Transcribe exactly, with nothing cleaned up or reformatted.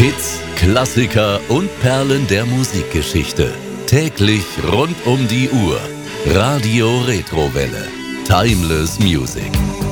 Hits, Klassiker und Perlen der Musikgeschichte. Täglich rund um die Uhr. Radio Retrowelle. Timeless Music.